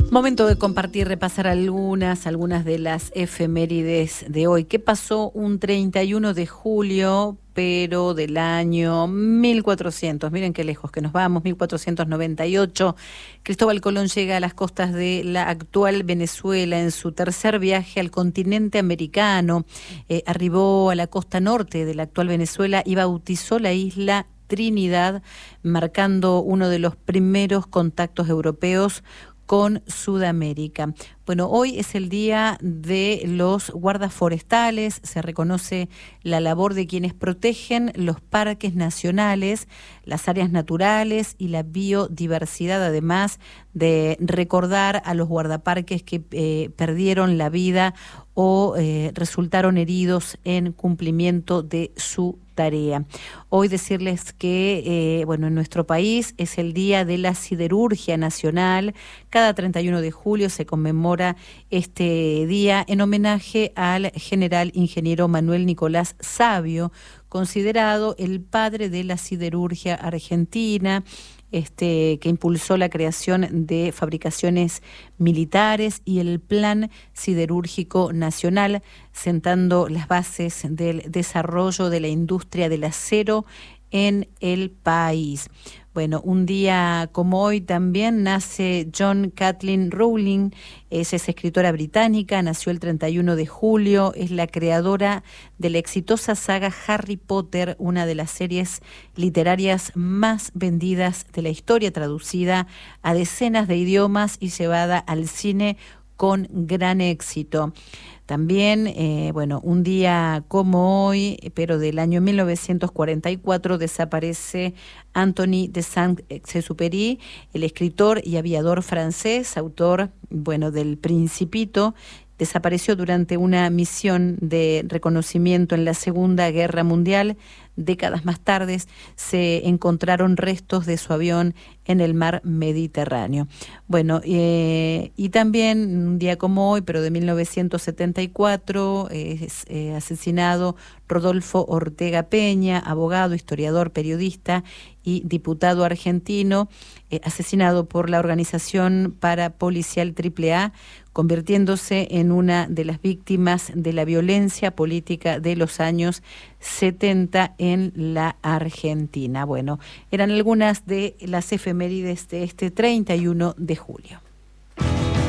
Momento de compartir, repasar algunas de las efemérides de hoy. ¿Qué pasó un 31 de julio, pero del año 1400? Miren qué lejos que nos vamos, 1498. Cristóbal Colón llega a las costas de la actual Venezuela en su tercer viaje al continente americano. Arribó a la costa norte de la actual Venezuela y bautizó la isla Trinidad, marcando uno de los primeros contactos europeos con Sudamérica. Bueno, hoy es el día de los guardas forestales, se reconoce la labor de quienes protegen los parques nacionales, las áreas naturales y la biodiversidad, además de recordar a los guardaparques que perdieron la vida o resultaron heridos en cumplimiento de su tarea. Hoy decirles que, en nuestro país es el Día de la Siderurgia Nacional. Cada 31 de julio se conmemora este día en homenaje al general ingeniero Manuel Nicolás Savio, considerado el padre de la siderurgia argentina, que impulsó la creación de fabricaciones militares y el Plan Siderúrgico Nacional, sentando las bases del desarrollo de la industria del acero en el país. Bueno, un día como hoy también nace John Kathleen Rowling, es escritora británica, nació el 31 de julio, es la creadora de la exitosa saga Harry Potter, una de las series literarias más vendidas de la historia, traducida a decenas de idiomas y llevada al cine con gran éxito. También, un día como hoy, pero del año 1944, desaparece Anthony de Saint-Exupéry, el escritor y aviador francés, autor, del Principito. Desapareció durante una misión de reconocimiento en la Segunda Guerra Mundial. Décadas más tarde se encontraron restos de su avión en el mar Mediterráneo. Y también un día como hoy, pero de 1974, es asesinado Rodolfo Ortega Peña, abogado, historiador, periodista y diputado argentino, asesinado por la organización parapolicial AAA, convirtiéndose en una de las víctimas de la violencia política de los años 70 en la Argentina. Eran algunas de las efemérides de este 31 de julio.